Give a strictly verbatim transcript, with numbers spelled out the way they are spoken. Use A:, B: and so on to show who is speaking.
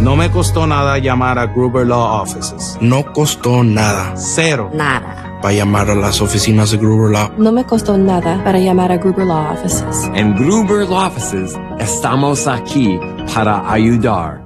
A: No me costó nada llamar a Gruber Law Offices.
B: No costó nada.
A: Cero.
C: Nada.
B: Para llamar a las oficinas de Gruber Law.
D: No me costó nada para llamar a Gruber Law Offices.
E: En Gruber Law Offices estamos aquí para ayudar.